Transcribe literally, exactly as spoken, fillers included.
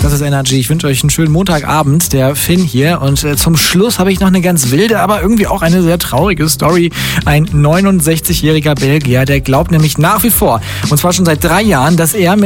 Das ist Energy. Ich wünsche euch einen schönen Montagabend. Der Finn hier. Und äh, zum Schluss habe ich noch eine ganz wilde, aber irgendwie auch eine sehr traurige Story. Ein neunundsechzigjähriger Belgier, der glaubt nämlich nach wie vor, und zwar schon seit drei Jahren, dass er mit